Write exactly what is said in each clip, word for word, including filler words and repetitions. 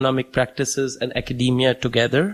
economic practices and academia together.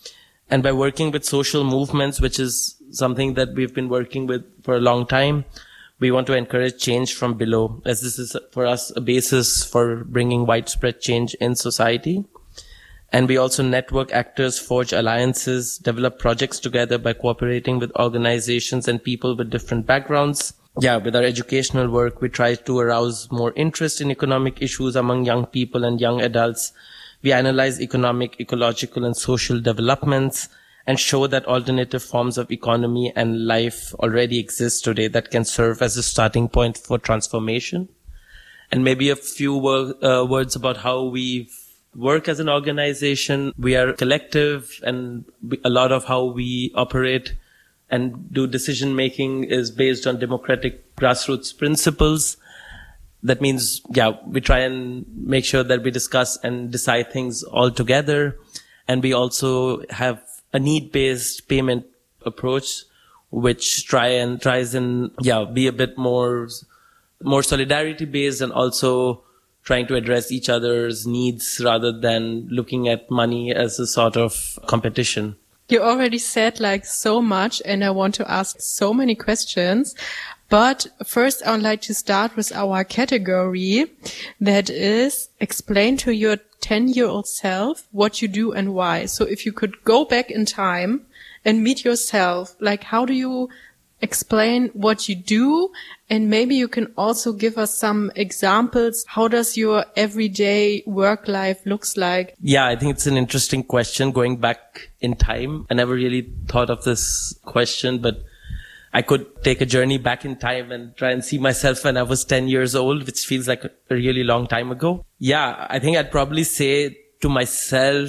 And by working with social movements, which is something that we've been working with for a long time, we want to encourage change from below, as this is for us a basis for bringing widespread change in society. And we also network actors, forge alliances, develop projects together by cooperating with organizations and people with different backgrounds. Yeah, with our educational work, we try to arouse more interest in economic issues among young people and young adults. We analyze economic, ecological, and social developments and show that alternative forms of economy and life already exist today that can serve as a starting point for transformation. And maybe a few wor- uh, words about how we work as an organization. We are a collective, and we, a lot of how we operate and do decision making is based on democratic grassroots principles. That means, yeah, we try and make sure that we discuss and decide things all together. And we also have a need-based payment approach, which try and tries and, yeah, be a bit more, more solidarity-based and also trying to address each other's needs rather than looking at money as a sort of competition. You already said like so much, and I want to ask so many questions. But first, I would like to start with our category, that is, explain to your ten-year-old self what you do and why. So if you could go back in time and meet yourself, like how do you explain what you do? And maybe you can also give us some examples. How does your everyday work life looks like? Yeah, I think it's an interesting question going back in time. I never really thought of this question, but I could take a journey back in time and try and see myself when I was ten years old, which feels like a really long time ago. Yeah, I think I'd probably say to myself,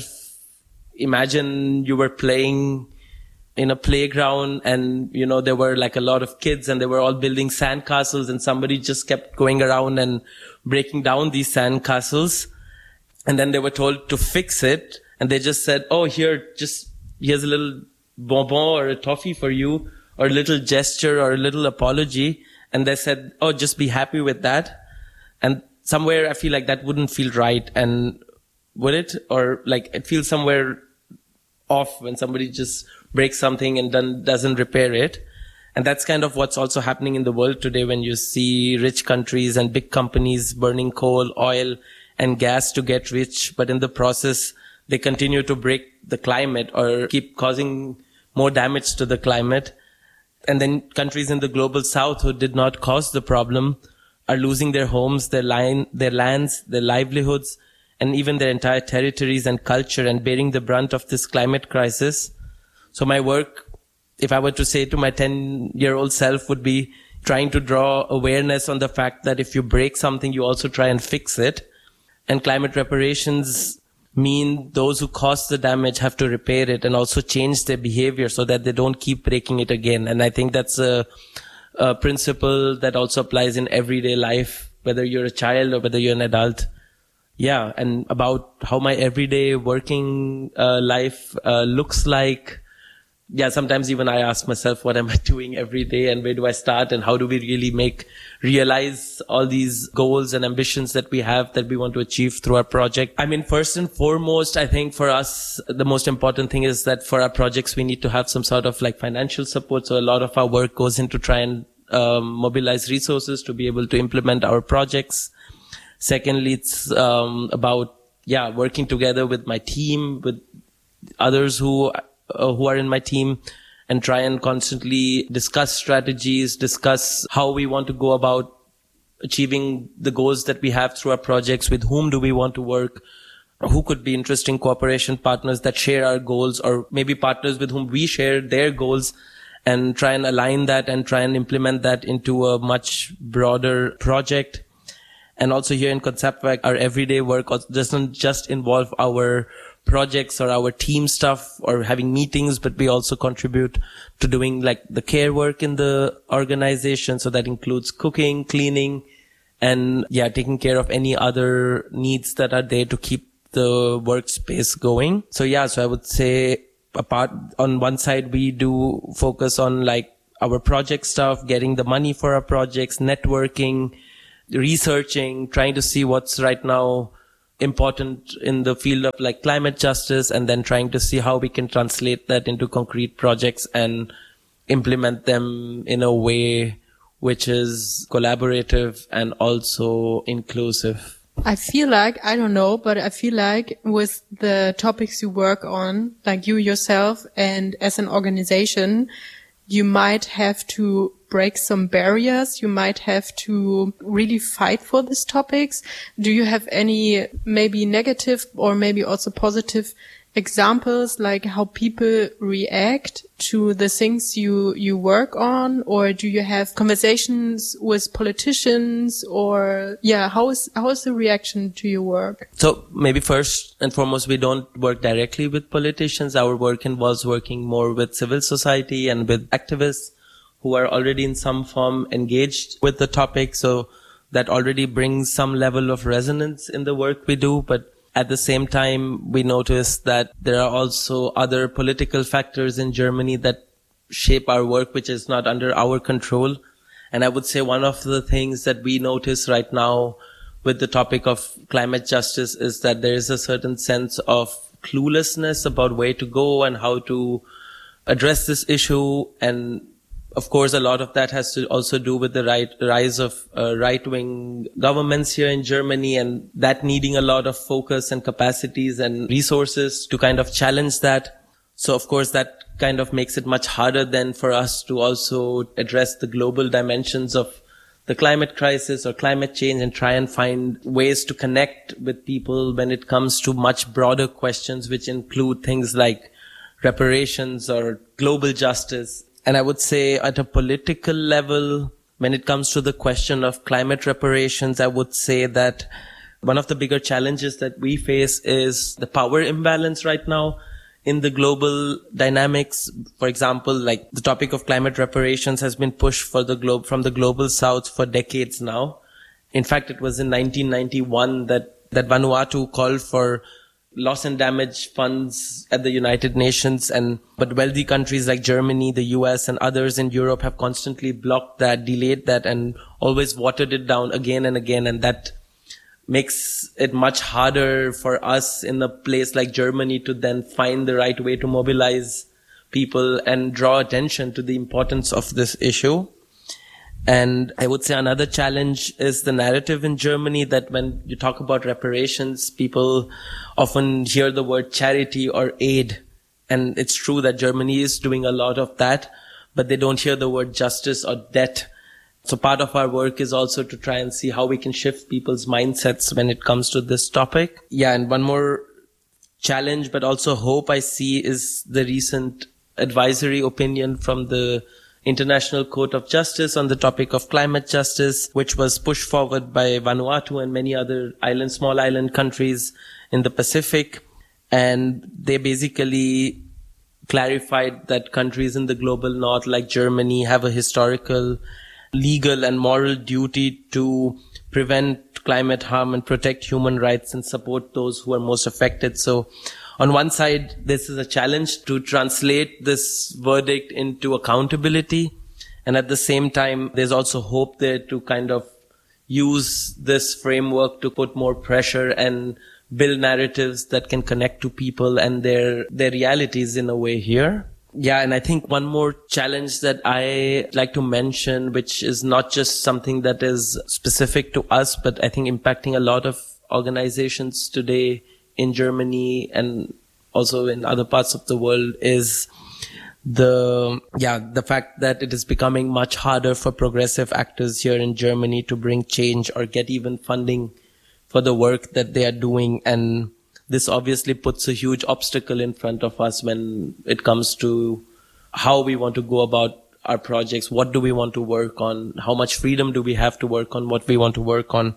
imagine you were playing in a playground and, you know, there were like a lot of kids and they were all building sandcastles and somebody just kept going around and breaking down these sandcastles. And then they were told to fix it. And they just said, oh, here, just here's a little bonbon or a toffee for you, or a little gesture or a little apology. And they said, oh, just be happy with that. And somewhere I feel like that wouldn't feel right. And would it? Or like it feels somewhere off when somebody just breaks something and done, doesn't repair it. And that's kind of what's also happening in the world today when you see rich countries and big companies burning coal, oil, and gas to get rich. But in the process, they continue to break the climate or keep causing more damage to the climate. And then countries in the global south who did not cause the problem are losing their homes, their line, their lands, their livelihoods, and even their entire territories and culture, and bearing the brunt of this climate crisis. So my work, if I were to say to my ten-year-old self, would be trying to draw awareness on the fact that if you break something, you also try and fix it. And climate reparations mean those who caused the damage have to repair it and also change their behavior so that they don't keep breaking it again. And I think that's a, a principle that also applies in everyday life, whether you're a child or whether you're an adult. Yeah, and about how my everyday working uh, life uh, looks like. Yeah, sometimes even I ask myself, what am I doing every day and where do I start and how do we really make, realize all these goals and ambitions that we have that we want to achieve through our project? I mean, first and foremost, I think for us, the most important thing is that for our projects, we need to have some sort of like financial support. So a lot of our work goes into try and um, mobilize resources to be able to implement our projects. Secondly, it's um, about, yeah, working together with my team, with others who Uh, who are in my team, and try and constantly discuss strategies, discuss how we want to go about achieving the goals that we have through our projects, with whom do we want to work, who could be interesting cooperation partners that share our goals, or maybe partners with whom we share their goals, and try and align that and try and implement that into a much broader project. And also here in Conceptwerk, our everyday work doesn't just involve our projects or our team stuff or having meetings, but we also contribute to doing like the care work in the organization. So that includes cooking, cleaning, and yeah, taking care of any other needs that are there to keep the workspace going. So yeah, so I would say apart on one side, we do focus on like our project stuff, getting the money for our projects, networking, researching, trying to see what's right now important in the field of like climate justice, and then trying to see how we can translate that into concrete projects and implement them in a way which is collaborative and also inclusive. I feel like, I don't know, but I feel like with the topics you work on, like you yourself and as an organization, you might have to break some barriers. You might have to really fight for these topics. Do you have any maybe negative or maybe also positive examples, like how people react to the things you, you work on? Or do you have conversations with politicians, or yeah, how is, how is the reaction to your work? So maybe first and foremost, we don't work directly with politicians. Our work involves working more with civil society and with activists who are already in some form engaged with the topic. So that already brings some level of resonance in the work we do. But at the same time, we notice that there are also other political factors in Germany that shape our work, which is not under our control. And I would say one of the things that we notice right now with the topic of climate justice is that there is a certain sense of cluelessness about where to go and how to address this issue. And of course, a lot of that has to also do with the right, rise of uh, right-wing governments here in Germany, and that needing a lot of focus and capacities and resources to kind of challenge that. So of course, that kind of makes it much harder then for us to also address the global dimensions of the climate crisis or climate change and try and find ways to connect with people when it comes to much broader questions, which include things like reparations or global justice. And I would say at a political level, when it comes to the question of climate reparations, I would say that one of the bigger challenges that we face is the power imbalance right now in the global dynamics. For example, like the topic of climate reparations has been pushed for the globe from the global south for decades now. In fact, it was in nineteen ninety-one that, that Vanuatu called for loss and damage funds at the United Nations, and but wealthy countries like Germany, the U S and others in Europe have constantly blocked that, delayed that, and always watered it down again and again. And that makes it much harder for us in a place like Germany to then find the right way to mobilize people and draw attention to the importance of this issue. And I would say another challenge is the narrative in Germany that when you talk about reparations, people often hear the word charity or aid. And it's true that Germany is doing a lot of that, but they don't hear the word justice or debt. So part of our work is also to try and see how we can shift people's mindsets when it comes to this topic. Yeah, and one more challenge, but also hope I see is the recent advisory opinion from the International Court of Justice on the topic of climate justice, which was pushed forward by Vanuatu and many other island, small island countries in the Pacific. And they basically clarified that countries in the global north, like Germany, have a historical, legal and moral duty to prevent climate harm and protect human rights and support those who are most affected. So on one side, this is a challenge to translate this verdict into accountability. And at the same time, there's also hope there to kind of use this framework to put more pressure and build narratives that can connect to people and their, their realities in a way here. Yeah, and I think one more challenge that I like to mention, which is not just something that is specific to us, but I think impacting a lot of organizations today in Germany and also in other parts of the world, is the, yeah, the fact that it is becoming much harder for progressive actors here in Germany to bring change or get even funding for the work that they are doing. And this obviously puts a huge obstacle in front of us when it comes to how we want to go about our projects. What do we want to work on? How much freedom do we have to work on what we want to work on?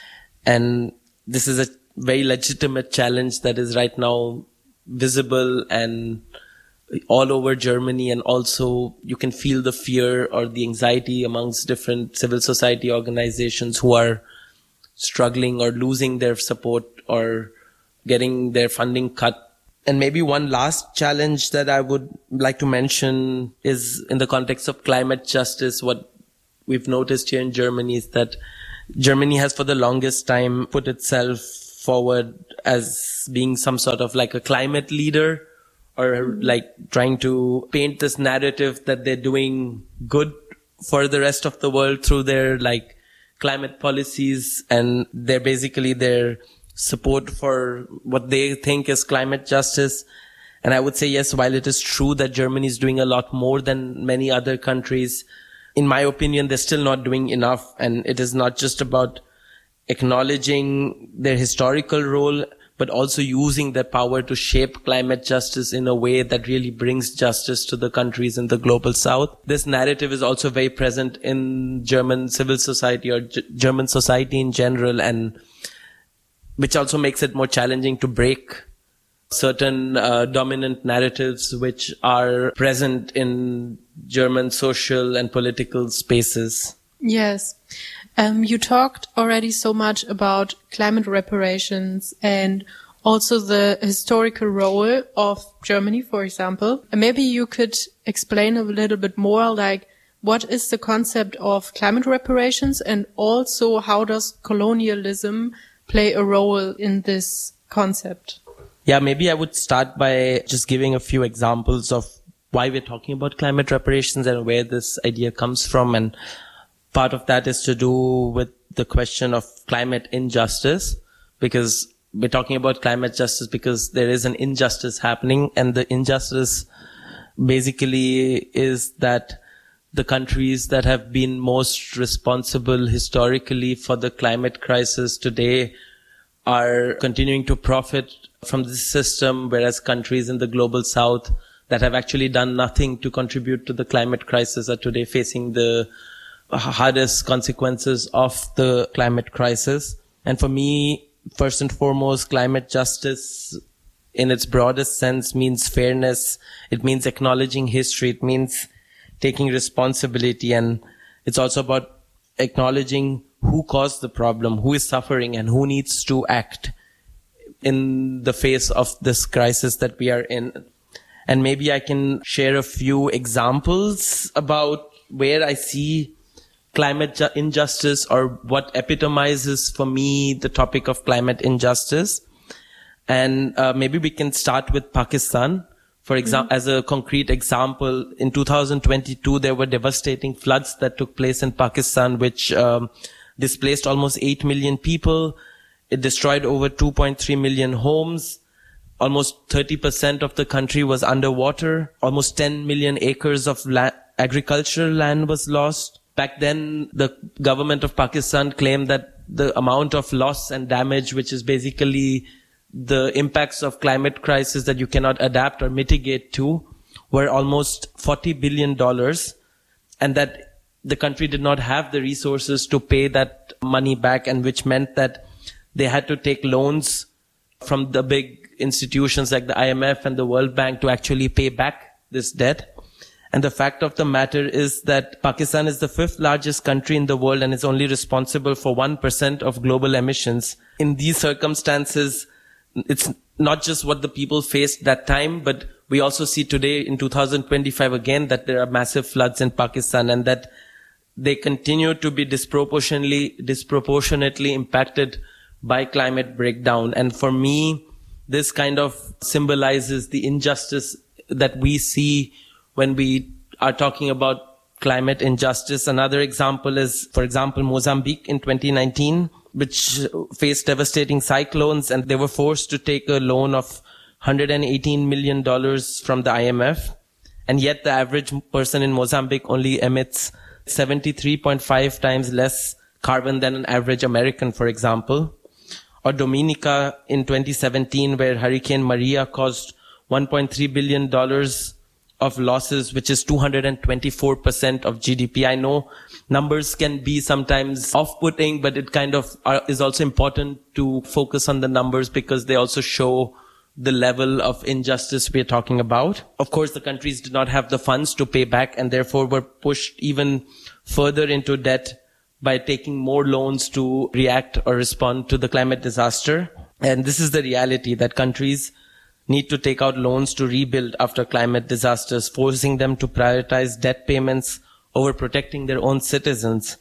And this is a very legitimate challenge that is right now visible and all over Germany. And also you can feel the fear or the anxiety amongst different civil society organizations who are struggling or losing their support or getting their funding cut. And maybe one last challenge that I would like to mention is in the context of climate justice. What we've noticed here in Germany is that Germany has for the longest time put itself forward as being some sort of like a climate leader, or like trying to paint this narrative that they're doing good for the rest of the world through their like climate policies, and they're basically their support for what they think is climate justice. And I would say, yes, while it is true that Germany is doing a lot more than many other countries, in my opinion, they're still not doing enough. And it is not just about acknowledging their historical role, but also using their power to shape climate justice in a way that really brings justice to the countries in the global south. This narrative is also very present in German civil society or G- German society in general, and which also makes it more challenging to break certain uh, dominant narratives which are present in German social and political spaces. Yes. Um, you talked already so much about climate reparations and also the historical role of Germany, for example. And maybe you could explain a little bit more, like, what is the concept of climate reparations, and also how does colonialism play a role in this concept? Yeah, maybe I would start by just giving a few examples of why we're talking about climate reparations and where this idea comes from. And part of that is to do with the question of climate injustice, because we're talking about climate justice because there is an injustice happening, and the injustice basically is that the countries that have been most responsible historically for the climate crisis today are continuing to profit from this system, whereas countries in the global south that have actually done nothing to contribute to the climate crisis are today facing the hardest consequences of the climate crisis. And for me, first and foremost, climate justice in its broadest sense means fairness. It means acknowledging history. It means taking responsibility. And it's also about acknowledging who caused the problem, who is suffering, and who needs to act in the face of this crisis that we are in. And maybe I can share a few examples about where I see climate ju- injustice, or what epitomizes for me the topic of climate injustice. And uh, maybe we can start with Pakistan. For example, mm-hmm. as a concrete example, in two thousand twenty-two, there were devastating floods that took place in Pakistan, which um, displaced almost eight million people. It destroyed over two point three million homes. Almost thirty percent of the country was underwater. Almost ten million acres of la- agricultural land was lost. Back then, the government of Pakistan claimed that the amount of loss and damage, which is basically the impacts of climate crisis that you cannot adapt or mitigate to, were almost forty billion dollars, and that the country did not have the resources to pay that money back, and which meant that they had to take loans from the big institutions like the I M F and the World Bank to actually pay back this debt. And the fact of the matter is that Pakistan is the fifth largest country in the world and is only responsible for one percent of global emissions. In these circumstances, it's not just what the people faced that time, but we also see today in two thousand twenty-five again that there are massive floods in Pakistan, and that they continue to be disproportionately, disproportionately impacted by climate breakdown. And for me, this kind of symbolizes the injustice that we see when we are talking about climate injustice. Another example is, for example, Mozambique in twenty nineteen, which faced devastating cyclones, and they were forced to take a loan of one hundred eighteen million dollars from the I M F. And yet the average person in Mozambique only emits seventy-three point five times less carbon than an average American, for example. Or Dominica in twenty seventeen, where Hurricane Maria caused one point three billion dollars of losses, which is two hundred twenty-four percent of G D P. I know numbers can be sometimes off-putting, but it kind of are, is also important to focus on the numbers because they also show the level of injustice we're talking about. Of course, the countries did not have the funds to pay back, and therefore were pushed even further into debt by taking more loans to react or respond to the climate disaster. And this is the reality, that countries need to take out loans to rebuild after climate disasters, forcing them to prioritize debt payments over protecting their own citizens.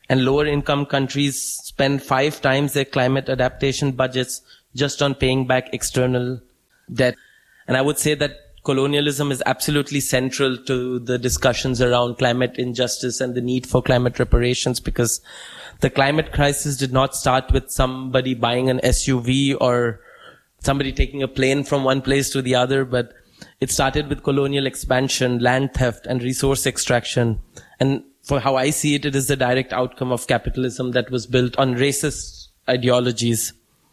And lower income countries spend five times their climate adaptation budgets just on paying back external debt. And I would say that colonialism is absolutely central to the discussions around climate injustice and the need for climate reparations, because the climate crisis did not start with somebody buying an S U V or somebody taking a plane from one place to the other, but it started with colonial expansion, land theft, and resource extraction. And for how I see it, it is the direct outcome of capitalism that was built on racist ideologies.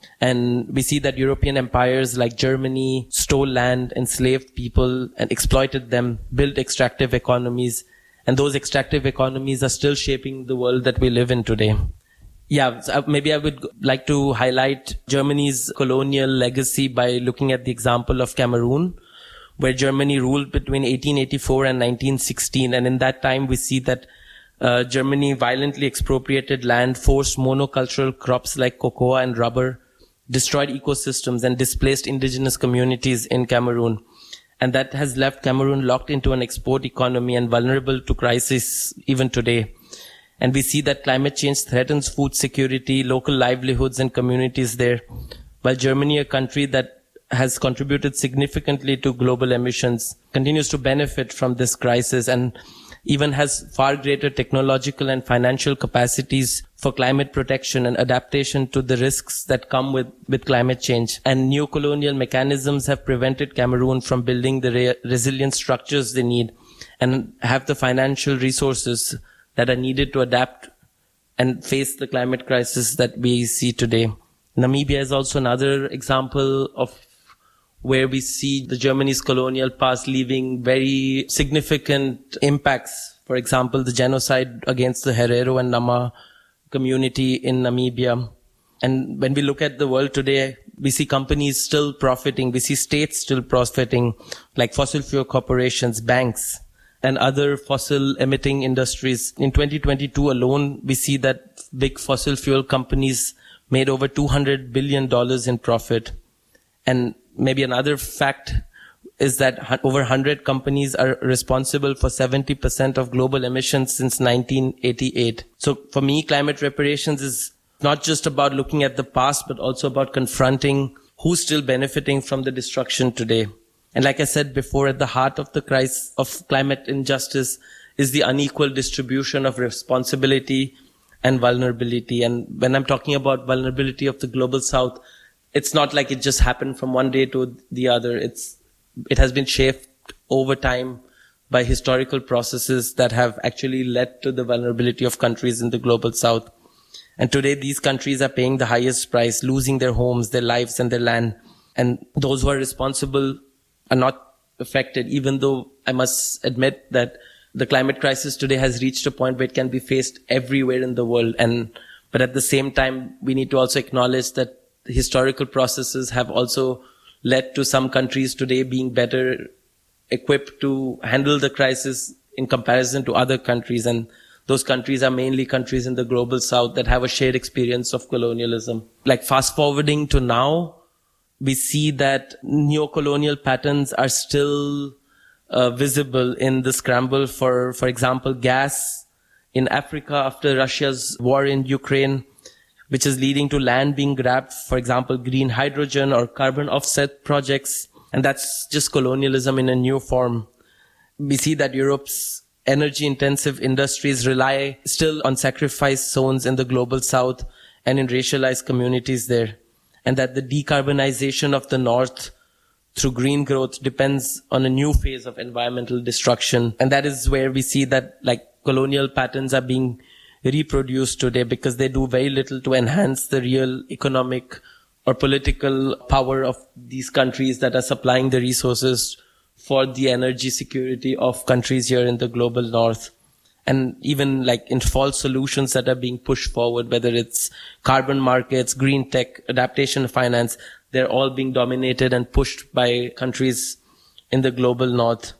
And we see that European empires like Germany stole land, enslaved people, and exploited them, built extractive economies. And those extractive economies are still shaping the world that we live in today. Yeah, so maybe I would like to highlight Germany's colonial legacy by looking at the example of Cameroon, where Germany ruled between eighteen eighty-four and nineteen sixteen. And in that time, we see that uh, Germany violently expropriated land, forced monocultural crops like cocoa and rubber, destroyed ecosystems, and displaced indigenous communities in Cameroon. And that has left Cameroon locked into an export economy and vulnerable to crisis even today. And we see that climate change threatens food security, local livelihoods, and communities there. While Germany, a country that has contributed significantly to global emissions, continues to benefit from this crisis and even has far greater technological and financial capacities for climate protection and adaptation to the risks that come with, with climate change. And neocolonial mechanisms have prevented Cameroon from building the re- resilient structures they need and have the financial resources that are needed to adapt and face the climate crisis that we see today. Namibia is also another example of where we see the Germany's colonial past leaving very significant impacts. For example, the genocide against the Herero and Nama community in Namibia. And when we look at the world today, we see companies still profiting. We see states still profiting, like fossil fuel corporations, banks, and other fossil emitting industries. In twenty twenty-two alone, we see that big fossil fuel companies made over two hundred billion dollars in profit. And maybe another fact is that over one hundred companies are responsible for seventy percent of global emissions since nineteen eighty-eight. So for me, climate reparations is not just about looking at the past, but also about confronting who's still benefiting from the destruction today. And like I said before, at the heart of the crisis of climate injustice is the unequal distribution of responsibility and vulnerability. And when I'm talking about vulnerability of the global south, it's not like it just happened from one day to the other. It's, it has been shaped over time by historical processes that have actually led to the vulnerability of countries in the global south. And today these countries are paying the highest price, losing their homes, their lives, and their land. And those who are responsible are not affected, even though I must admit that the climate crisis today has reached a point where it can be faced everywhere in the world. And, but at the same time, we need to also acknowledge that historical processes have also led to some countries today being better equipped to handle the crisis in comparison to other countries. And those countries are mainly countries in the global south that have a shared experience of colonialism. Like fast forwarding to now, we see that neocolonial patterns are still uh, visible in the scramble for, for example, gas in Africa after Russia's war in Ukraine, which is leading to land being grabbed, for example, green hydrogen or carbon offset projects. And that's just colonialism in a new form. We see that Europe's energy-intensive industries rely still on sacrifice zones in the global south and in racialized communities there. And that the decarbonization of the north through green growth depends on a new phase of environmental destruction. And that is where we see that like colonial patterns are being reproduced today because they do very little to enhance the real economic or political power of these countries that are supplying the resources for the energy security of countries here in the global north. And even like in false solutions that are being pushed forward, whether it's carbon markets, green tech, adaptation finance, they're all being dominated and pushed by countries in the global north.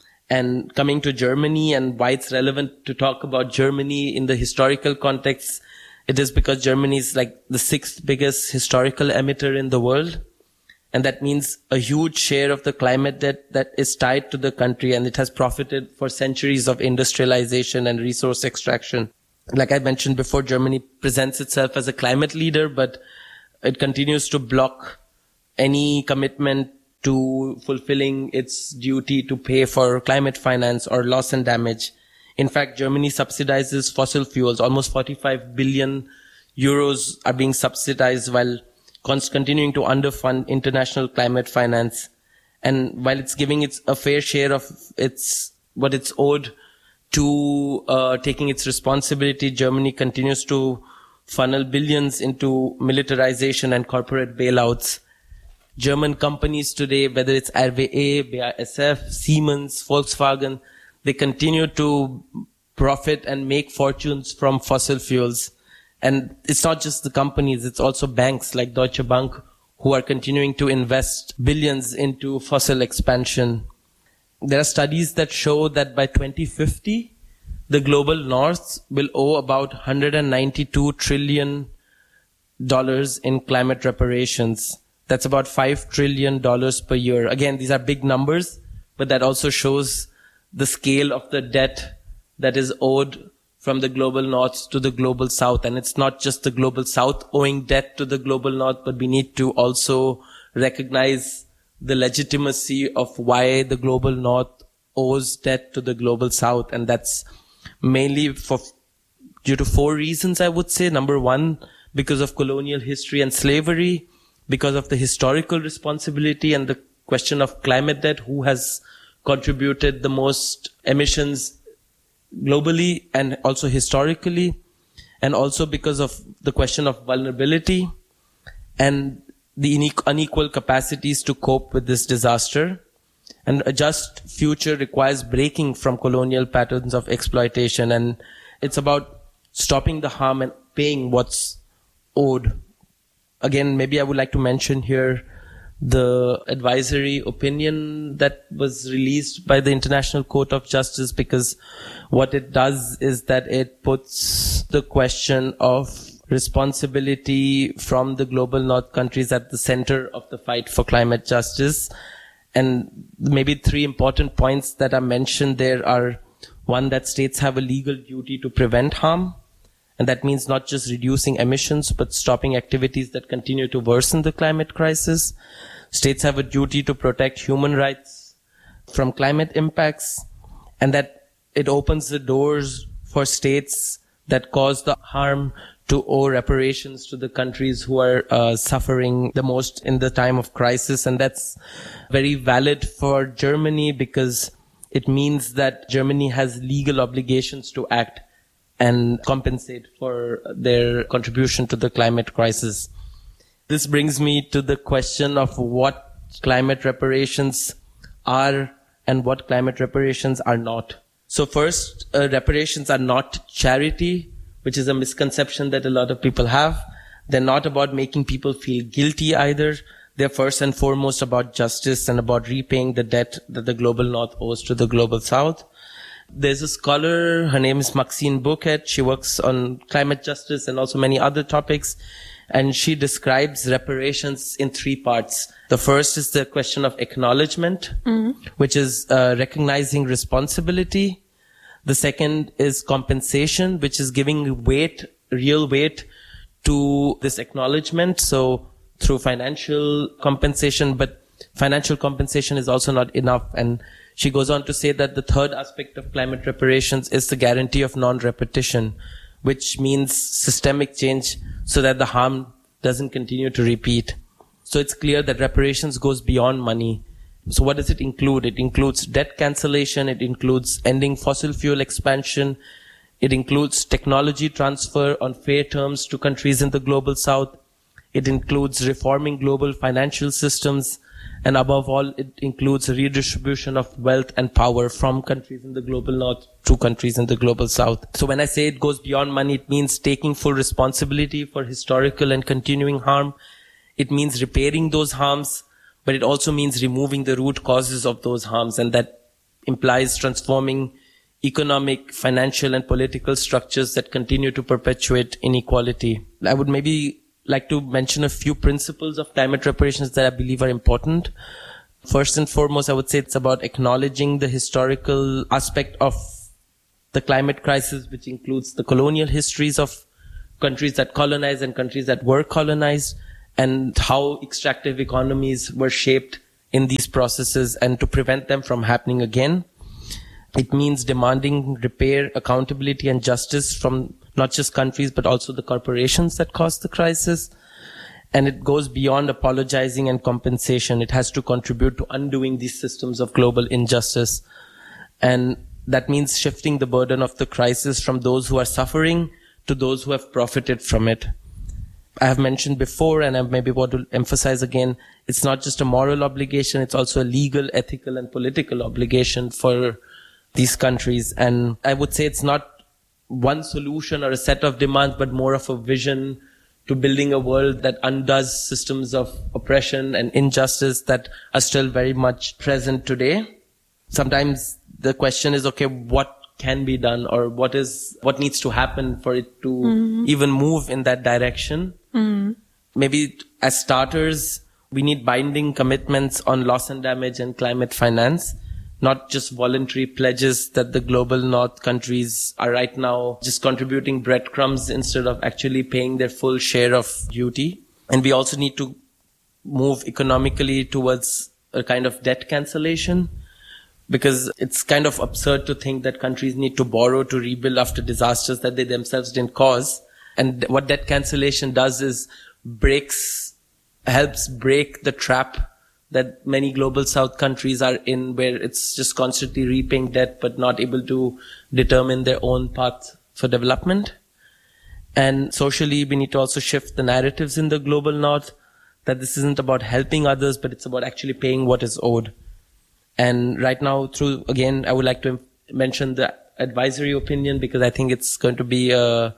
And coming to Germany and why it's relevant to talk about Germany in the historical context, it is because Germany is like the sixth biggest historical emitter in the world. And that means a huge share of the climate debt that is tied to the country, and it has profited for centuries of industrialization and resource extraction. Like I mentioned before, Germany presents itself as a climate leader, but it continues to block any commitment to fulfilling its duty to pay for climate finance or loss and damage. In fact, Germany subsidizes fossil fuels. Almost forty-five billion euros are being subsidized while continuing to underfund international climate finance. And while it's giving its a fair share of its what it's owed to uh, taking its responsibility, Germany continues to funnel billions into militarization and corporate bailouts. German companies today, whether it's R W E, B A S F, Siemens, Volkswagen, they continue to profit and make fortunes from fossil fuels. And it's not just the companies, it's also banks like Deutsche Bank who are continuing to invest billions into fossil expansion. There are studies that show that by twenty fifty, the global north will owe about one hundred ninety-two trillion dollars in climate reparations. That's about five trillion dollars per year. Again, these are big numbers, but that also shows the scale of the debt that is owed from the global north to the global south. And it's not just the global south owing debt to the global north, but we need to also recognize the legitimacy of why the global north owes debt to the global south. And that's mainly for due to four reasons, I would say. Number one, because of colonial history and slavery, because of the historical responsibility and the question of climate debt, who has contributed the most emissions globally and also historically, and also because of the question of vulnerability and the unequal capacities to cope with this disaster. And a just future requires breaking from colonial patterns of exploitation. And it's about stopping the harm and paying what's owed. Again, maybe I would like to mention here the advisory opinion that was released by the International Court of Justice, because what it does is that it puts the question of responsibility from the global north countries at the center of the fight for climate justice. And maybe three important points that are mentioned there are, one, that states have a legal duty to prevent harm. And that means not just reducing emissions, but stopping activities that continue to worsen the climate crisis. States have a duty to protect human rights from climate impacts, and that it opens the doors for states that cause the harm to owe reparations to the countries who are uh, suffering the most in the time of crisis. And that's very valid for Germany because it means that Germany has legal obligations to act and compensate for their contribution to the climate crisis. This brings me to the question of what climate reparations are and what climate reparations are not. So first, uh, reparations are not charity, which is a misconception that a lot of people have. They're not about making people feel guilty either. They're first and foremost about justice and about repaying the debt that the global north owes to the global south. There's a scholar, her name is Maxine Bouquet. She works on climate justice and also many other topics. And she describes reparations in three parts. The first is the question of acknowledgement, mm-hmm. which is uh, recognizing responsibility. The second is compensation, which is giving weight, real weight to this acknowledgement. So through financial compensation, but financial compensation is also not enough. And she goes on to say that the third aspect of climate reparations is the guarantee of non-repetition, which means systemic change so that the harm doesn't continue to repeat. So it's clear that reparations goes beyond money. So what does it include? It includes debt cancellation. It includes ending fossil fuel expansion. It includes technology transfer on fair terms to countries in the global south. It includes reforming global financial systems. And above all, it includes a redistribution of wealth and power from countries in the global north to countries in the global south. So when I say it goes beyond money, it means taking full responsibility for historical and continuing harm. It means repairing those harms, but it also means removing the root causes of those harms. And that implies transforming economic, financial, and political structures that continue to perpetuate inequality. I would maybe like to mention a few principles of climate reparations that I believe are important. First and foremost, I would say it's about acknowledging the historical aspect of the climate crisis, which includes the colonial histories of countries that colonized and countries that were colonized, and how extractive economies were shaped in these processes, and to prevent them from happening again. It means demanding repair, accountability, and justice from not just countries, but also the corporations that caused the crisis. And it goes beyond apologizing and compensation. It has to contribute to undoing these systems of global injustice. And that means shifting the burden of the crisis from those who are suffering to those who have profited from it. I have mentioned before, and I maybe want to emphasize again, it's not just a moral obligation, it's also a legal, ethical, and political obligation for these countries. And I would say it's not one solution or a set of demands, but more of a vision to building a world that undoes systems of oppression and injustice that are still very much present today. Sometimes the question is, okay, what can be done, or what is, what needs to happen for it to mm-hmm. even move in that direction? Mm-hmm. Maybe as starters, we need binding commitments on loss and damage and climate finance, not just voluntary pledges that the global north countries are right now just contributing breadcrumbs instead of actually paying their full share of duty. And we also need to move economically towards a kind of debt cancellation, because it's kind of absurd to think that countries need to borrow to rebuild after disasters that they themselves didn't cause. And what debt cancellation does is breaks, helps break the trap that many global south countries are in, where it's just constantly repaying debt but not able to determine their own path for development. And socially, we need to also shift the narratives in the global north, that this isn't about helping others, but it's about actually paying what is owed. And right now, through, again, I would like to mention the advisory opinion, because I think it's going to be a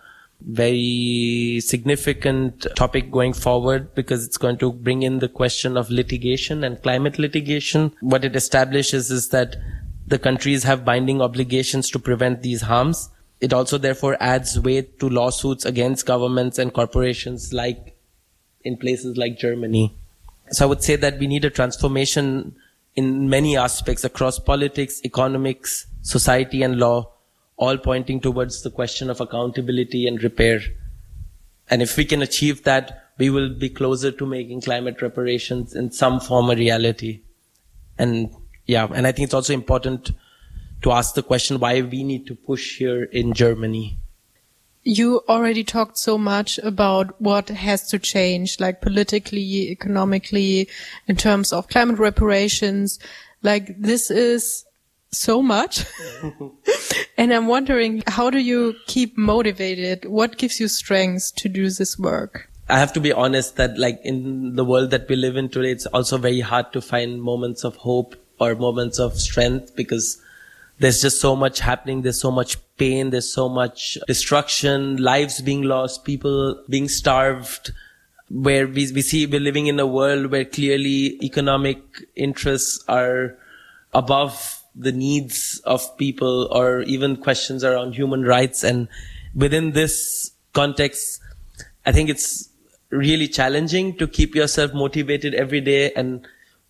very significant topic going forward, because it's going to bring in the question of litigation and climate litigation. What it establishes is that the countries have binding obligations to prevent these harms. It also therefore adds weight to lawsuits against governments and corporations, like in places like Germany. So I would say that we need a transformation in many aspects across politics, economics, society, and law, all pointing towards the question of accountability and repair. And if we can achieve that, we will be closer to making climate reparations in some form a reality. And yeah, and I think it's also important to ask the question why we need to push here in Germany. You already talked so much about what has to change, like politically, economically, in terms of climate reparations. Like, this is so much. And I'm wondering, how do you keep motivated? What gives you strength to do this work? I have to be honest that, like, in the world that we live in today, it's also very hard to find moments of hope or moments of strength, because there's just so much happening. There's so much pain. There's so much destruction, lives being lost, people being starved, where we, we see we're living in a world where clearly economic interests are above the needs of people, or even questions around human rights. And within this context, I think it's really challenging to keep yourself motivated every day. And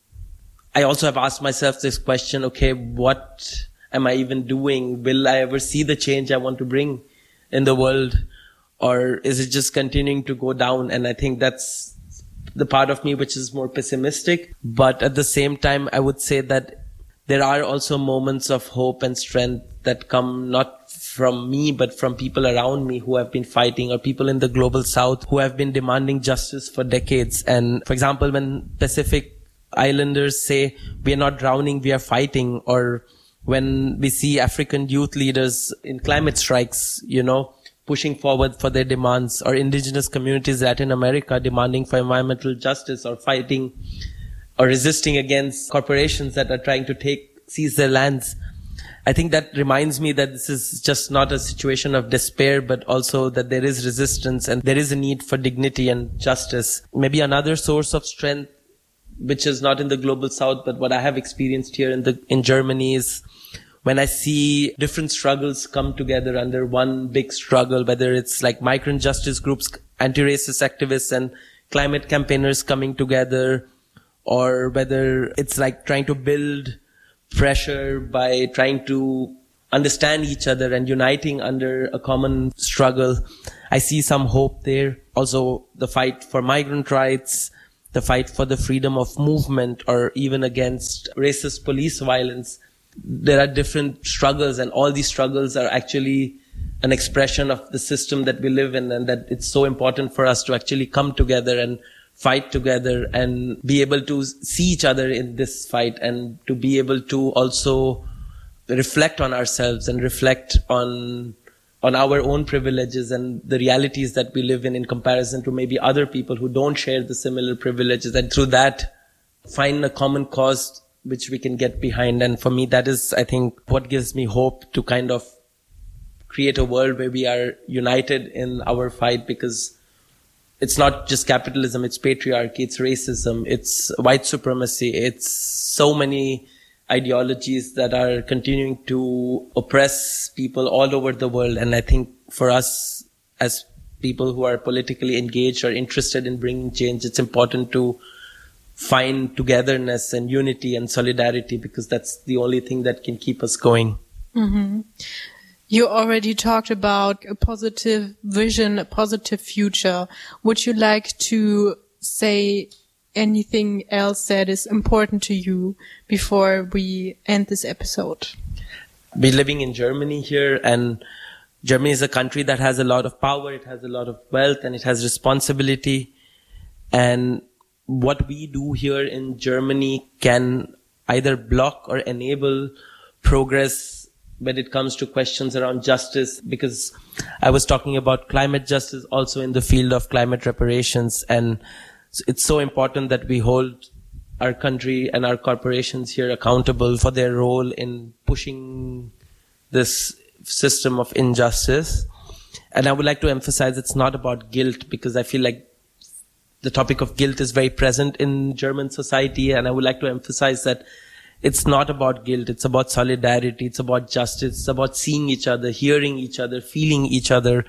I also have asked myself this question, okay, what am I even doing? Will I ever see the change I want to bring in the world? Or is it just continuing to go down? And I think that's the part of me which is more pessimistic. But at the same time, I would say that there are also moments of hope and strength that come not from me, but from people around me who have been fighting, or people in the global south who have been demanding justice for decades. And for example, when Pacific Islanders say, we are not drowning, we are fighting, or when we see African youth leaders in climate strikes, you know, pushing forward for their demands, or indigenous communities in Latin America demanding for environmental justice, or fighting or resisting against corporations that are trying to take, seize their lands. I think that reminds me that this is just not a situation of despair, but also that there is resistance and there is a need for dignity and justice. Maybe another source of strength, which is not in the global south, but what I have experienced here in the, in Germany, is when I see different struggles come together under one big struggle, whether it's like migrant justice groups, anti-racist activists, and climate campaigners coming together, or whether it's like trying to build pressure by trying to understand each other and uniting under a common struggle. I see some hope there. Also, the fight for migrant rights, the fight for the freedom of movement, or even against racist police violence. There are different struggles, and all these struggles are actually an expression of the system that we live in, and that it's so important for us to actually come together and fight together and be able to see each other in this fight, and to be able to also reflect on ourselves and reflect on on our own privileges and the realities that we live in in comparison to maybe other people who don't share the similar privileges, and through that find a common cause which we can get behind. And for me, that is, I think, what gives me hope to kind of create a world where we are united in our fight, because it's not just capitalism, it's patriarchy, it's racism, it's white supremacy, it's so many ideologies that are continuing to oppress people all over the world. And I think for us as people who are politically engaged or interested in bringing change, it's important to find togetherness and unity and solidarity, because that's the only thing that can keep us going. Mm-hmm. You already talked about a positive vision, a positive future. Would you like to say anything else that is important to you before we end this episode? We're living in Germany here, and Germany is a country that has a lot of power, it has a lot of wealth, and it has responsibility. And what we do here in Germany can either block or enable progress when it comes to questions around justice, because I was talking about climate justice also in the field of climate reparations, and it's so important that we hold our country and our corporations here accountable for their role in pushing this system of injustice. And I would like to emphasize it's not about guilt, because I feel like the topic of guilt is very present in German society, and I would like to emphasize that it's not about guilt, it's about solidarity, it's about justice, it's about seeing each other, hearing each other, feeling each other.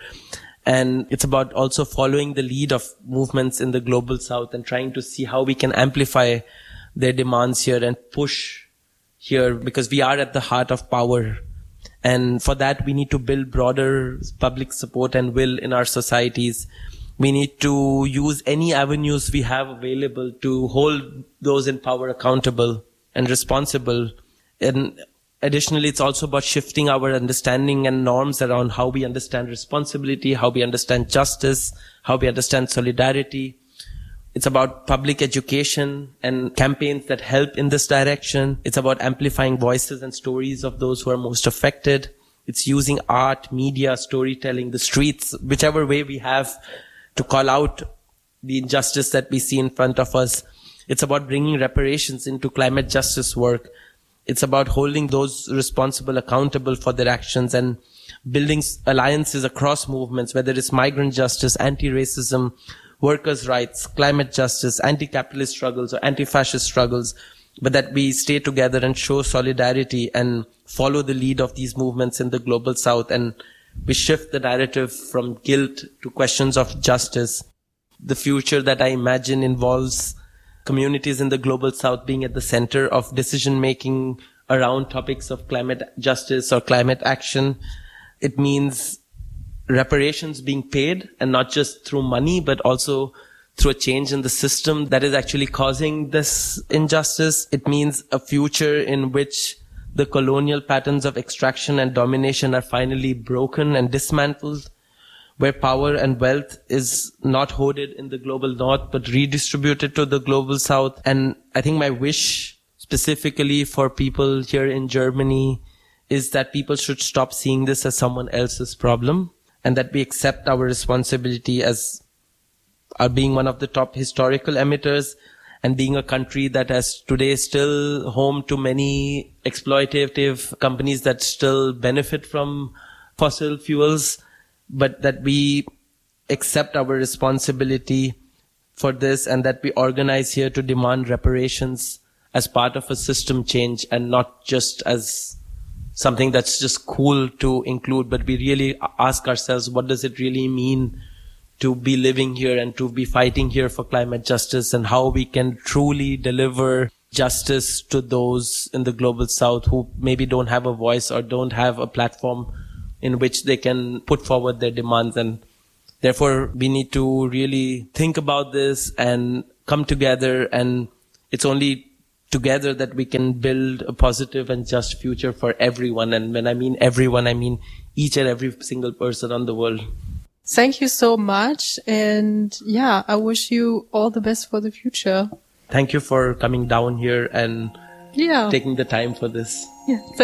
And it's about also following the lead of movements in the global south and trying to see how we can amplify their demands here and push here, because we are at the heart of power. And for that, we need to build broader public support and will in our societies. We need to use any avenues we have available to hold those in power accountable and responsible. And additionally, it's also about shifting our understanding and norms around how we understand responsibility, how we understand justice, how we understand solidarity. It's about public education and campaigns that help in this direction. It's about amplifying voices and stories of those who are most affected. It's using art, media, storytelling, the streets, whichever way we have to call out the injustice that we see in front of us. It's about bringing reparations into climate justice work. It's about holding those responsible accountable for their actions and building alliances across movements, whether it's migrant justice, anti-racism, workers' rights, climate justice, anti-capitalist struggles or anti-fascist struggles, but that we stay together and show solidarity and follow the lead of these movements in the global south, and we shift the narrative from guilt to questions of justice. The future that I imagine involves communities in the global south being at the center of decision making around topics of climate justice or climate action. It means reparations being paid, and not just through money, but also through a change in the system that is actually causing this injustice. It means a future in which the colonial patterns of extraction and domination are finally broken and dismantled, where power and wealth is not hoarded in the global north, but redistributed to the global south. And I think my wish specifically for people here in Germany is that people should stop seeing this as someone else's problem, and that we accept our responsibility as are being one of the top historical emitters, and being a country that has today still home to many exploitative companies that still benefit from fossil fuels, but that we accept our responsibility for this, and that we organize here to demand reparations as part of a system change, and not just as something that's just cool to include, but we really ask ourselves, what does it really mean to be living here and to be fighting here for climate justice, and how we can truly deliver justice to those in the global south who maybe don't have a voice or don't have a platform in which they can put forward their demands. And therefore, we need to really think about this and come together. And it's only together that we can build a positive and just future for everyone. And when I mean everyone, I mean each and every single person on the world. Thank you so much. And yeah, I wish you all the best for the future. Thank you for coming down here and yeah. taking the time for this. Yeah.